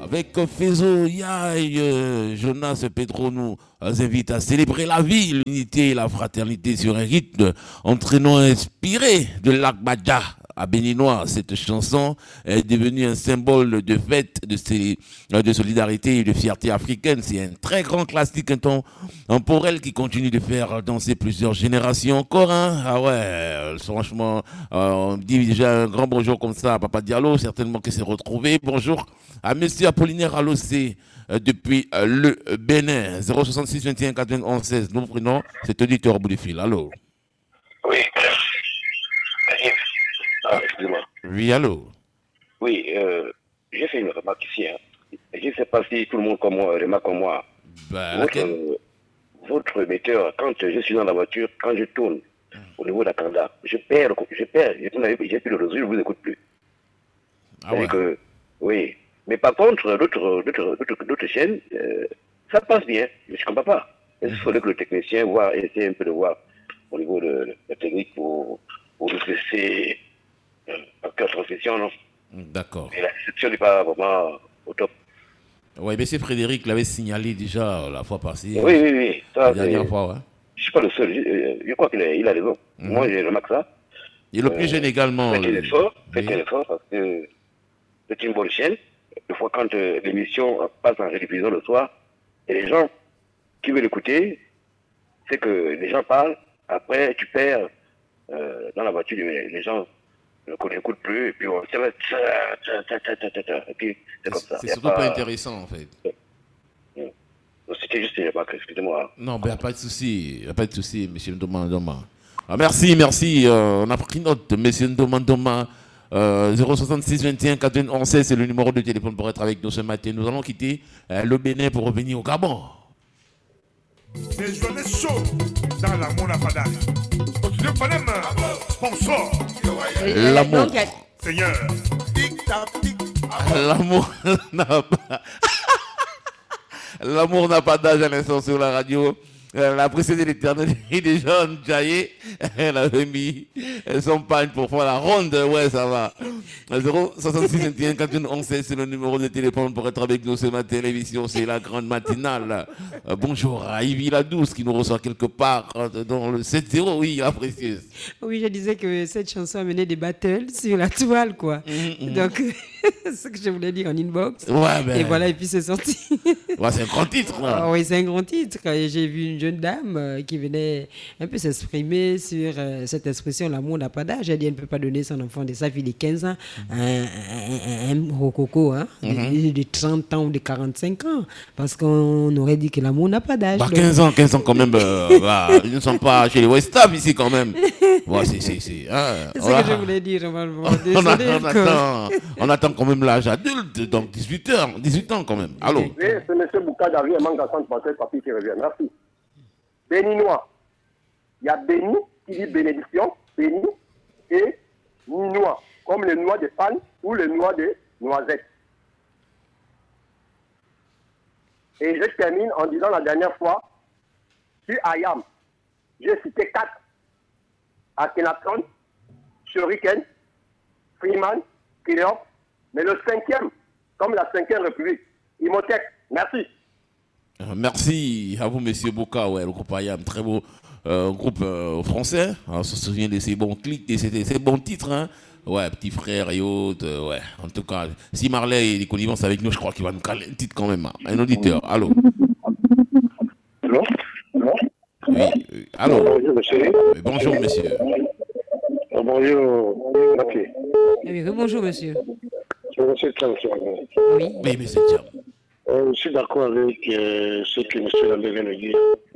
avec Fezo, Yaï, Jonas Pedro nous invite à célébrer la vie, l'unité et la fraternité sur un rythme entraînant inspiré de l'Akbadja à Béninois. Cette chanson est devenue un symbole de fête, de solidarité et de fierté africaine. C'est un très grand classique intemporel qui continue de faire danser plusieurs générations encore. Hein. Ah ouais, franchement, on dit déjà un grand bonjour comme ça à Papa Diallo, certainement que c'est retrouvé. Bonjour à Monsieur Apollinaire Alossé depuis le Bénin. 066 21 91 16. Nous prenons cet auditeur au bout du fil. Allô? Oui. Excusez-moi. Oui, allô? Oui, j'ai fait une remarque ici. Hein. Je ne sais pas si tout le monde comme moi, remarque comme moi. Votre metteur, quand je suis dans la voiture, quand je tourne au niveau de la Canada, je perds. J'ai plus le réseau, je ne vous écoute plus. Ah ouais. Oui. Mais par contre, d'autres chaînes, ça passe bien. Je ne comprends pas. Il faudrait que le technicien essaie un peu de voir au niveau de la technique pour nous laisser en cœur transmission, non? D'accord. Et la réception n'est pas vraiment au top. Oui, mais c'est Frédéric l'avait signalé déjà la fois passée. Oui. Ça, la dernière fois, ouais. Je ne suis pas le seul. Je crois qu'il a raison. Moi, j'ai remarqué ça. Et le plus jeune également. Faites un effort parce que c'est une bonne chaîne. Des fois, quand l'émission passe en rediffusion le soir, et les gens qui veulent écouter, c'est que les gens parlent, après tu perds dans la voiture, les gens ne l'écoutent plus, et puis on et puis c'est comme ça. C'est surtout pas intéressant en fait. C'était juste une remarque, excusez-moi. Non, il n'y a pas de souci, monsieur Ndoma. Ah, merci. On a pris note, monsieur Ndoma. 066 21 91 16, c'est le numéro de téléphone pour être avec nous ce matin. Nous allons quitter le Bénin pour revenir au Gabon. Les journées chaudes dans la Monapada. Continuez pas les mains. Sponsor. L'amour. Seigneur. L'amour n'a pas. L'amour n'a pas d'âge à l'instant sur la radio. Elle a précédé l'éternel et des jeunes Jaillé. Elle avait mis son pagne pour faire la ronde. Ouais, ça va. 066 21 91 16, c'est le numéro de téléphone pour être avec nous ce matin. L'émission, c'est la grande matinale. Bonjour à Yvi la Douce qui nous reçoit quelque part dans le 7-0. Oui, la précieuse. Oui, je disais que cette chanson a mené des battles sur la toile, quoi. Donc, c'est ce que je voulais dire en inbox. Ouais, ben... Et voilà, et puis c'est sorti. Ouais, c'est un grand titre, là. Oui, c'est un grand titre. Et j'ai vu une jeune dame qui venait un peu s'exprimer sur cette expression, l'amour n'a pas d'âge. Elle dit, elle ne peut pas donner son enfant de sa fille de 15 ans un rococo de 30 ans ou de 45 ans. Parce qu'on aurait dit que l'amour n'a pas d'âge. 15 ans quand même, ils ne sont pas chez les West Ham ici quand même. Ouais, c'est ce que je voulais dire. On attend quand même l'âge adulte, donc 18 ans quand même. Allô? Oui, c'est M. Boukadari et Mangassan Patrick Papi qui revient. Merci. Béninois. Il y a Béni qui dit bénédiction, Béni, et Ninois, comme le noix de panne ou le noix de noisette. Et je termine en disant la dernière fois, sur Ayam, j'ai cité 4. Akhenaton, Shuriken, Freeman, Kileop, mais le 5e, comme la 5e République, Imhotep. Merci. Merci à vous, monsieur Bouka. Ouais, le groupe Ayam, très beau groupe français. On se souvient de ces bons clics, de ces bons titres. Hein. Ouais, petit frère et autres. Ouais, en tout cas, si Marley est connivence avec nous, je crois qu'il va nous caler un titre quand même. Hein. Un auditeur. Allô? Allô? Oui. Allô? Bonjour, monsieur. Bonjour, monsieur. Bonjour, Papi. Oui, bonjour, monsieur. C'est monsieur Tcham. Oui, monsieur Tcham. Je suis d'accord avec ce que monsieur Lambé vient de dire.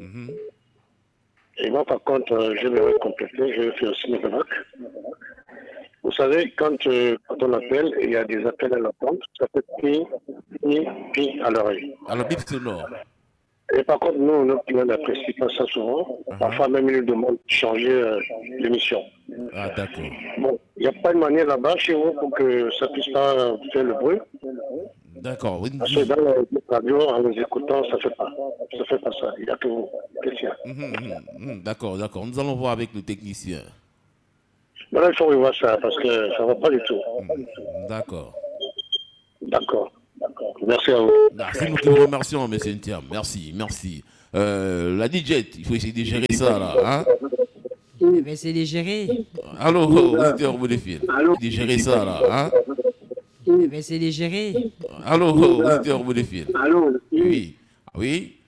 Et moi, par contre, je vais compléter, je vais faire aussi mes remarques. Vous savez, quand on appelle, il y a des appels à l'attente, ça fait pi à l'oreille. À la bite sonore. Et par contre, nous, notre client n'apprécie pas ça souvent. Parfois même, il nous demande de changer l'émission. Ah, d'accord. Bon, il n'y a pas de manière là-bas chez vous pour que ça ne puisse pas faire le bruit. D'accord. Oui. Parce que dans la radio, en nous écoutant, ça ne fait pas ça. Il y a que vous. D'accord. Nous allons voir avec le technicien. Maintenant, il faut revoir ça parce que ça ne va pas du tout. D'accord. Merci à vous. C'est nous qui vous remercions, M. Ntiam. Merci. La DJ, il faut essayer de gérer ça, là. Hein? Mais c'est de gérer. Allô, auditeur, vous défiez. De gérer ça, là. Hein? Mais c'est de gérer. Allô, auditeur, vous défiez. Allô. Oui.